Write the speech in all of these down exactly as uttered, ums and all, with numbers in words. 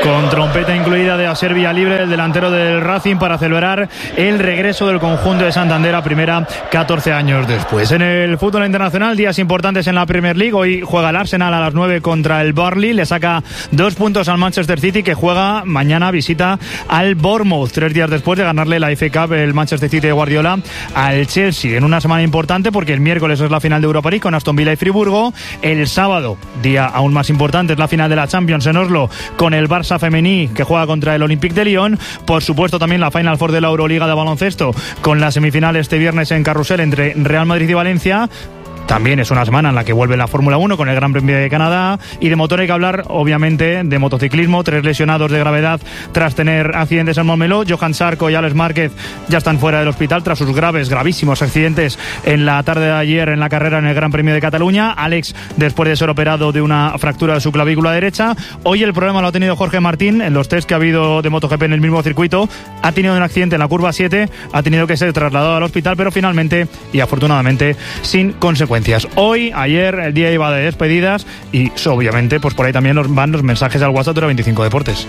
Con trompeta incluida de Asier Villalibre, el delantero del Racing, para celebrar el regreso del conjunto de Santander a primera catorce años después. En el fútbol internacional, días importantes en la Premier League. Hoy juega el Arsenal a las nueve contra el Burnley. Le saca dos puntos al Manchester City, que juega mañana visita al Bournemouth, tres días después de ganarle la F A Cup el Manchester City de Guardiola al Chelsea. En una semana importante porque el miércoles es la final de Europa League con Aston Villa y Friburgo. El sábado, día aún más importante, es la final de la Champions en Oslo con el Barça femení, que juega contra el Olympique de Lyon. Por supuesto también la Final Four de la Euroliga de baloncesto con la semifinal este viernes en Carrusel entre Real Madrid y Valencia. También es una semana en la que vuelve la Fórmula uno con el Gran Premio de Canadá. Y de motor hay que hablar, obviamente, de motociclismo. Tres lesionados de gravedad tras tener accidentes en Montmeló. Johan Zarco y Alex Márquez ya están fuera del hospital tras sus graves, gravísimos accidentes en la tarde de ayer en la carrera en el Gran Premio de Cataluña. Alex, después de ser operado de una fractura de su clavícula derecha. Hoy el problema lo ha tenido Jorge Martín en los test que ha habido de MotoGP en el mismo circuito. Ha tenido un accidente en la curva siete, ha tenido que ser trasladado al hospital, pero finalmente y afortunadamente sin consecuencias. Hoy, ayer, el día iba de despedidas y obviamente pues por ahí también nos van los mensajes al WhatsApp de Hora veinticinco Deportes.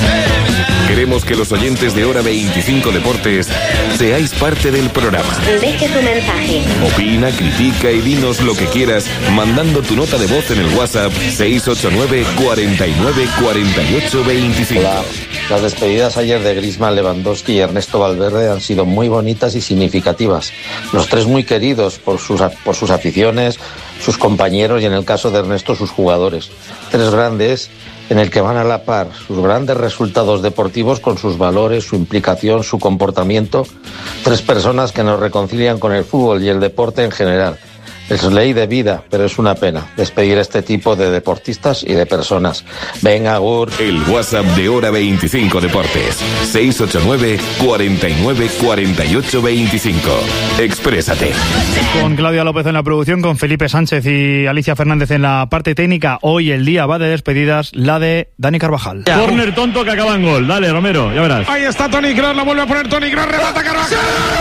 Queremos que los oyentes de Hora veinticinco Deportes seáis parte del programa. Deje su mensaje. Opina, critica y dinos lo que quieras mandando tu nota de voz en el WhatsApp seis ocho nueve, cuarenta y nueve, cuarenta y ocho, veinticinco. Hola. Las despedidas ayer de Griezmann, Lewandowski y Ernesto Valverde han sido muy bonitas y significativas. Los tres muy queridos por sus, por sus aficiones, sus compañeros y en el caso de Ernesto sus jugadores. Tres grandes en el que van a la par sus grandes resultados deportivos con sus valores, su implicación, su comportamiento. Tres personas que nos reconcilian con el fútbol y el deporte en general. Es ley de vida, pero es una pena despedir a este tipo de deportistas y de personas. Venga, Gur. El WhatsApp de Hora veinticinco Deportes. seis ocho nueve, cuarenta y nueve, cuarenta y ocho, veinticinco. Exprésate. Con Claudia López en la producción, con Felipe Sánchez y Alicia Fernández en la parte técnica. Hoy el día va de despedidas, la de Dani Carvajal. Córner tonto que acaba en gol. Dale, Romero, ya verás. Ahí está Toni Kroos, la vuelve a poner Toni Kroos, remata Carvajal.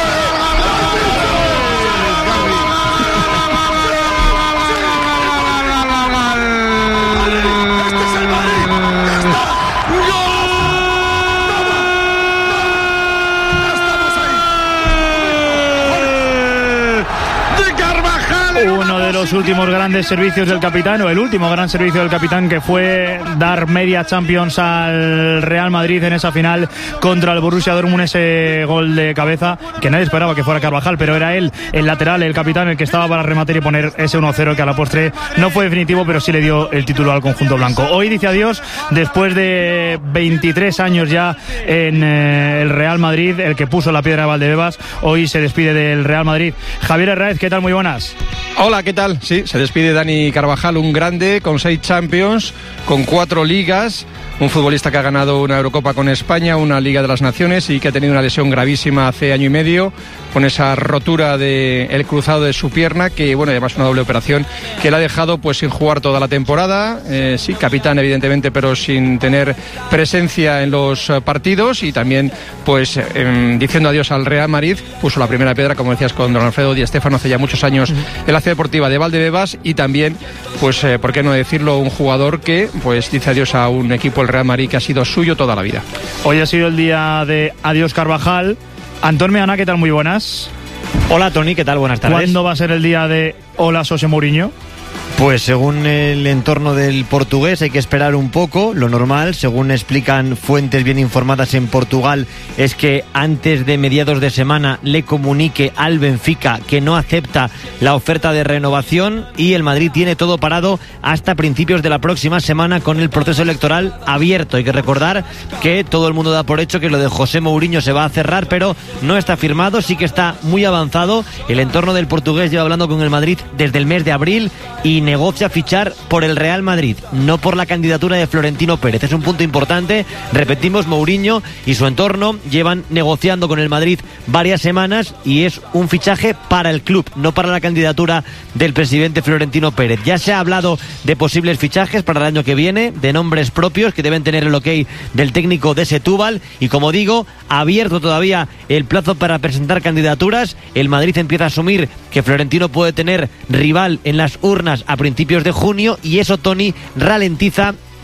Uno de los últimos grandes servicios del capitán, o el último gran servicio del capitán, que fue dar media Champions al Real Madrid en esa final contra el Borussia Dortmund, ese gol de cabeza que nadie esperaba que fuera Carvajal, pero era él, el lateral, el capitán, el que estaba para rematar y poner ese uno cero que a la postre no fue definitivo, pero sí le dio el título al conjunto blanco. Hoy dice adiós después de veintitrés años ya en eh, el Real Madrid, el que puso la piedra de Valdebebas. Hoy se despide del Real Madrid. Javier Herráez, ¿qué tal? Muy buenas. Hola, ¿qué tal? Sí, se despide Dani Carvajal, un grande con seis Champions, con cuatro ligas, un futbolista que ha ganado una Eurocopa con España, una Liga de las Naciones y que ha tenido una lesión gravísima hace año y medio con esa rotura del cruzado de su pierna, que bueno, además una doble operación que le ha dejado pues sin jugar toda la temporada, eh, sí, capitán evidentemente, pero sin tener presencia en los partidos y también pues eh, diciendo adiós al Real Madrid. Puso la primera piedra, como decías, con don Alfredo Di Stéfano hace ya muchos años en la ciudad deportiva de Valdebebas y también pues eh, por qué no decirlo, un jugador que pues dice adiós a un equipo, el Real Madrid, que ha sido suyo toda la vida. Hoy ha sido el día de adiós Carvajal. Antón Meana, ¿qué tal? Muy buenas. Hola Tony, ¿qué tal? Buenas tardes. ¿Cuándo va a ser el día de hola José Mourinho? Pues según el entorno del portugués hay que esperar un poco. Lo normal, según explican fuentes bien informadas en Portugal, es que antes de mediados de semana le comunique al Benfica que no acepta la oferta de renovación y el Madrid tiene todo parado hasta principios de la próxima semana con el proceso electoral abierto. Hay que recordar que todo el mundo da por hecho que lo de José Mourinho se va a cerrar, pero no está firmado, sí que está muy avanzado. El entorno del portugués lleva hablando con el Madrid desde el mes de abril y negocia fichar por el Real Madrid, no por la candidatura de Florentino Pérez. Es un punto importante. Repetimos, Mourinho y su entorno llevan negociando con el Madrid varias semanas y es un fichaje para el club, no para la candidatura del presidente Florentino Pérez. Ya se ha hablado de posibles fichajes para el año que viene, de nombres propios que deben tener el ok del técnico de Setúbal y, como digo, abierto todavía el plazo para presentar candidaturas. El Madrid empieza a asumir que Florentino puede tener rival en las urnas a principios de junio y eso, Tony, ralentiza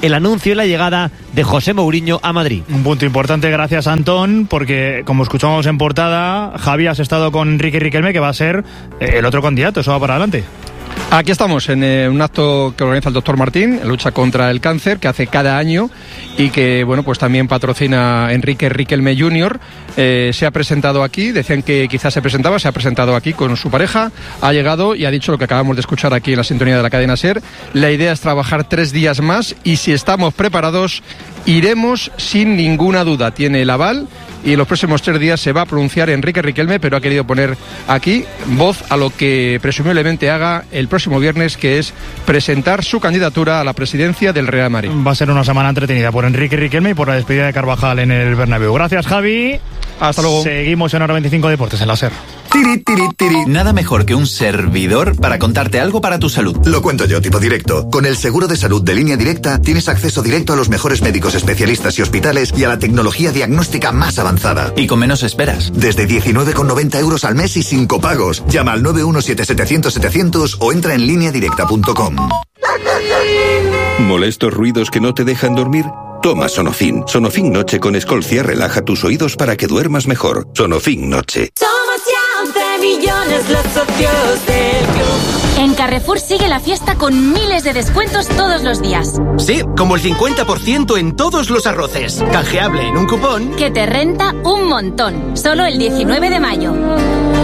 el anuncio y la llegada de José Mourinho a Madrid. Un punto importante, gracias Antón, porque como escuchamos en portada, Javi, has estado con Enrique Riquelme, que va a ser el otro candidato, eso va para adelante. Aquí estamos en eh, un acto que organiza el doctor Martín, en lucha contra el cáncer, que hace cada año y que, bueno, pues también patrocina Enrique Riquelme junior Eh, se ha presentado aquí, decían que quizás se presentaba, se ha presentado aquí con su pareja, ha llegado y ha dicho lo que acabamos de escuchar aquí en la sintonía de la cadena SER. La idea es trabajar tres días más y si estamos preparados, iremos sin ninguna duda. Tiene el aval y en los próximos tres días se va a pronunciar Enrique Riquelme, pero ha querido poner aquí voz a lo que presumiblemente haga el próximo viernes, que es presentar su candidatura a la presidencia del Real Madrid. Va a ser una semana entretenida por Enrique Riquelme y por la despedida de Carvajal en el Bernabéu. Gracias, Javi. Hasta luego. Seguimos en Hora veinticinco Deportes en la SER. Tiri, tiri, tiri. Nada mejor que un servidor para contarte algo para tu salud. Lo cuento yo, tipo directo. Con el seguro de salud de Línea Directa tienes acceso directo a los mejores médicos especialistas y hospitales y a la tecnología diagnóstica más avanzada. Y con menos esperas. Desde diecinueve con noventa euros al mes y sin copagos. Llama al nueve uno siete setecientos setecientos o entra en línea directa punto com. ¿Molestos ruidos que no te dejan dormir? Toma Sonofin. Sonofin Noche con Escolcia relaja tus oídos para que duermas mejor. Sonofin Noche. Somos ya once millones los socios del club. En Carrefour sigue la fiesta con miles de descuentos todos los días. Sí, como el cincuenta por ciento en todos los arroces. Canjeable en un cupón que te renta un montón. Solo el diecinueve de mayo.